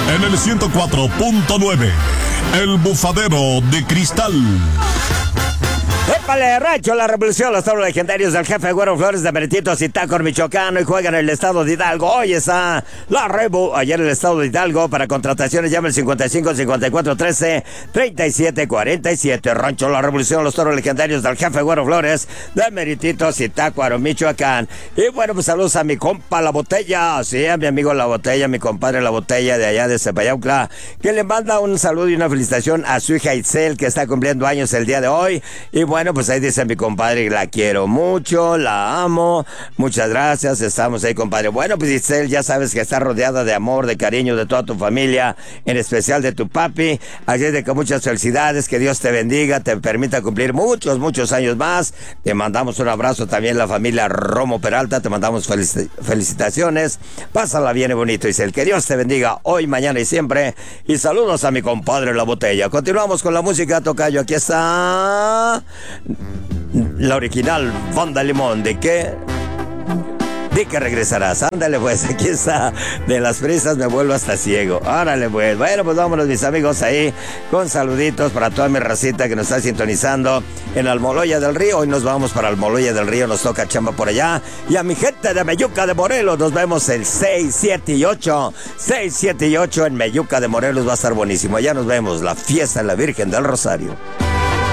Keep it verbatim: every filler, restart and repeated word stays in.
En el ciento cuatro punto nueve, El Bufadero de Cristal. ¡Épale, Rancho La Revolución! Los toros legendarios del jefe Güero Flores de Merititos y Tácor, Michoacán. Hoy juegan en el estado de Hidalgo. Hoy está la Rebu, ayer en el estado de Hidalgo. Para contrataciones llama el cincuenta y cinco, cincuenta y cuatro, trece, treinta y siete, cuarenta y siete. Rancho La Revolución, los toros legendarios del jefe Güero Flores de Merititos y Tácor, Michoacán. Y bueno, pues saludos a mi compa La Botella. Sí, a mi amigo La Botella, mi compadre La Botella de allá de Cepayaucla, que le manda un saludo y una felicitación a su hija Itzel, que está cumpliendo años el día de hoy. Y bueno, pues ahí dice mi compadre, la quiero mucho, la amo, muchas gracias, estamos ahí, compadre. Bueno, pues Itzel, ya sabes que está rodeada de amor, de cariño de toda tu familia, en especial de tu papi. Así de que muchas felicidades, que Dios te bendiga, te permita cumplir muchos, muchos años más. Te mandamos un abrazo también, la familia Romo Peralta, te mandamos felici- felicitaciones. Pásala bien y bonito, Itzel, que Dios te bendiga hoy, mañana y siempre. Y saludos a mi compadre La Botella. Continuamos con la música, tocayo, aquí está la original Banda Limón. ¿De qué? De que regresarás. Ándale pues, aquí está. De las prisas me vuelvo hasta ciego. Árale pues. Bueno, pues vámonos mis amigos ahí con saluditos para toda mi racita que nos está sintonizando en Almoloya del Río. Hoy nos vamos para Almoloya del Río, nos toca chamba por allá. Y a mi gente de Meyuca de Morelos, nos vemos el seis, siete y ocho. seis, siete y ocho en Meyuca de Morelos, va a estar buenísimo. Allá nos vemos, la fiesta de la Virgen del Rosario.